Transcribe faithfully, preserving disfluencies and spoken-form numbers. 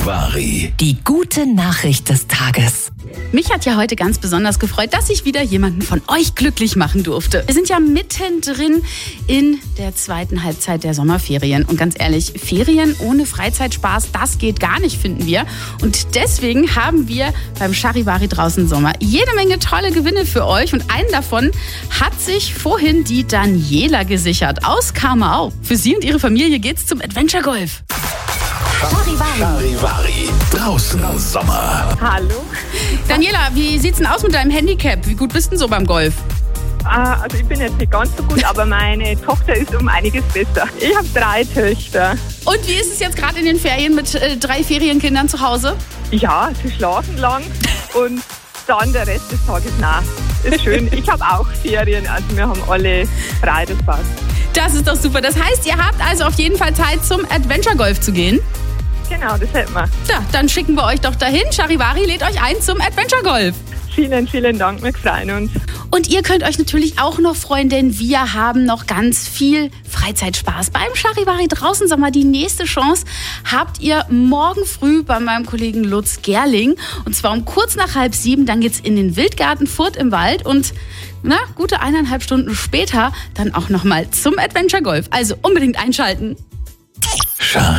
Charivari. Die gute Nachricht des Tages. Mich hat ja heute ganz besonders gefreut, dass ich wieder jemanden von euch glücklich machen durfte. Wir sind ja mittendrin in der zweiten Halbzeit der Sommerferien. Und ganz ehrlich, Ferien ohne Freizeitspaß, das geht gar nicht, finden wir. Und deswegen haben wir beim Charivari draußen Sommer jede Menge tolle Gewinne für euch. Und einen davon hat sich vorhin die Daniela gesichert aus Karmau. Für sie und ihre Familie geht's zum Adventure Golf. Charivari. Charivari. Draußen Sommer. Hallo. Daniela, wie sieht's denn aus mit deinem Handicap? Wie gut bist du denn so beim Golf? Ah, also ich bin jetzt nicht ganz so gut, aber meine Tochter ist um einiges besser. Ich habe drei Töchter. Und wie ist es jetzt gerade in den Ferien mit äh, drei Ferienkindern zu Hause? Ja, sie schlafen lang und dann der Rest des Tages nach. Ist schön. Ich habe auch Ferien, also wir haben alle frei, das passt. Das ist doch super. Das heißt, ihr habt also auf jeden Fall Zeit, zum Adventure Golf zu gehen? Genau, das hätten wir. Ja, dann schicken wir euch doch dahin. Charivari lädt euch ein zum Adventure Golf. Vielen, vielen Dank, wir freuen uns. Und ihr könnt euch natürlich auch noch freuen, denn wir haben noch ganz viel Freizeitspaß. Beim Charivari draußen Sommer, die nächste Chance habt ihr morgen früh bei meinem Kollegen Lutz Gerling. Und zwar um kurz nach halb sieben, dann geht's in den Wildgarten Furt im Wald und na, gute eineinhalb Stunden später dann auch nochmal zum Adventure Golf. Also unbedingt einschalten. Charivari.